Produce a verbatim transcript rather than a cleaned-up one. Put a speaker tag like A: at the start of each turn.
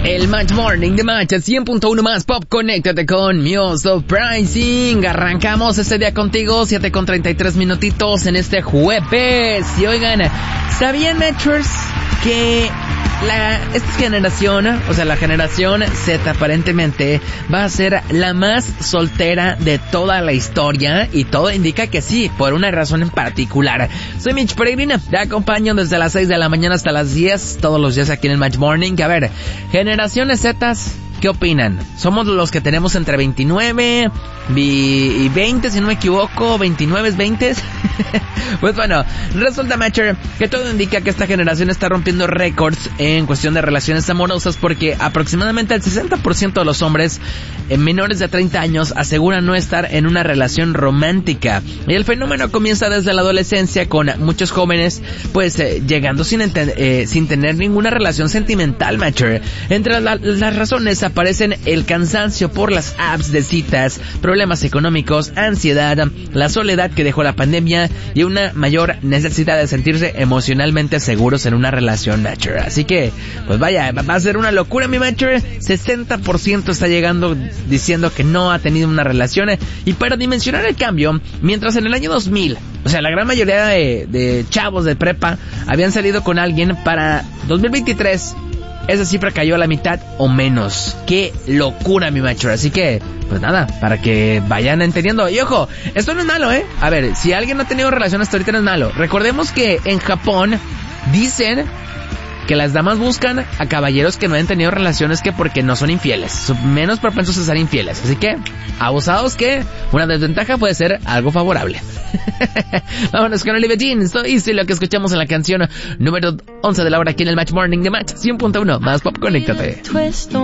A: El Match Morning de Match cien punto uno más Pop. Conéctate con Muse Pricing. Arrancamos este día contigo, siete con treinta y tres minutitos en este jueves. Y oigan, ¿sabían, Matchers, que la esta generación, o sea, la generación Z aparentemente va a ser la más soltera de toda la historia? Y todo indica que sí, por una razón en particular. Soy Mitch Peregrina, te acompaño desde las seis de la mañana hasta las diez, todos los días aquí en el Match Morning. A ver, generaciones Zetas, ¿qué opinan? Somos los que tenemos entre veintinueve y veinte, si no me equivoco, veintinueve, veinte. Pues bueno, resulta, Matcher, que todo indica que esta generación está rompiendo récords en cuestión de relaciones amorosas, porque aproximadamente el sesenta por ciento de los hombres en menores de treinta años aseguran no estar en una relación romántica. Y el fenómeno comienza desde la adolescencia, con muchos jóvenes pues eh, llegando sin, enten- eh, sin tener ninguna relación sentimental, Matcher. Entre la- las razones aparecen el cansancio por las apps de citas, problemas económicos, ansiedad, la soledad que dejó la pandemia y una mayor necesidad de sentirse emocionalmente seguros en una relación, Matcher. Así que, pues vaya, va a ser una locura, mi Matcher. sesenta por ciento está llegando diciendo que no ha tenido una relación. Y para dimensionar el cambio, mientras en el año dos mil, o sea, la gran mayoría de, de chavos de prepa habían salido con alguien, para dos mil veintitrés esa cifra cayó a la mitad o menos. ¡Qué locura, mi macho! Así que, pues nada, para que vayan entendiendo. Y ojo, esto no es malo, ¿eh? A ver, si alguien no ha tenido relación hasta ahorita no es malo. Recordemos que en Japón dicen que las damas buscan a caballeros que no hayan tenido relaciones, que porque no son infieles, son menos propensos a ser infieles. Así que, abusados, que una desventaja puede ser algo favorable. Vámonos con Olivia Jean, esto es lo que escuchamos en la canción número once de la hora aquí en el Match Morning de Match cien punto uno más Pop. Conéctate.